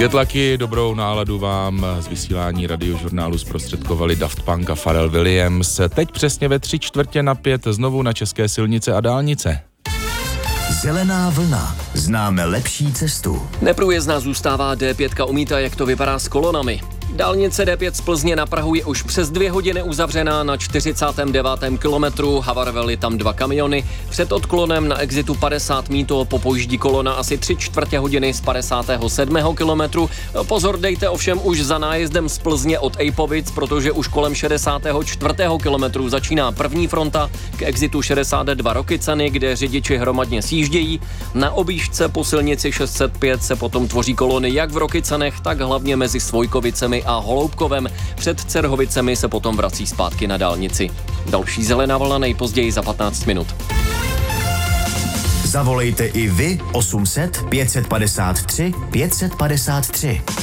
Get Lucky, dobrou náladu vám z vysílání radiožurnálu zprostředkovali Daft Punk a Pharrell Williams. Teď přesně ve 3:45 znovu na české silnice a dálnice. Zelená vlna. Známe lepší cestu. Neprůjezdná zůstává D5, umíte, jak to vypadá s kolonami. Dálnice D5 z Plzně na Prahu je už přes 2 hodiny uzavřená na 49. kilometru, havarovaly tam 2 kamiony. Před odklonem na exitu 50 mýto popojíždí kolona asi 3/4 hodiny z 57. kilometru. Pozor, dejte ovšem už za nájezdem z Plzně od Ejpovic, protože už kolem 64. kilometru začíná první fronta k exitu 62 Rokycany, kde řidiči hromadně sjíždějí. Na objížďce po silnici 605 se potom tvoří kolony jak v Rokycanech, tak hlavně mezi Svojkovicemi a Holoubkovem. Před Cerhovicemi se potom vrací zpátky na dálnici. Další zelená vlna nejpozději za 15 minut. Zavolejte i vy 800 553 553.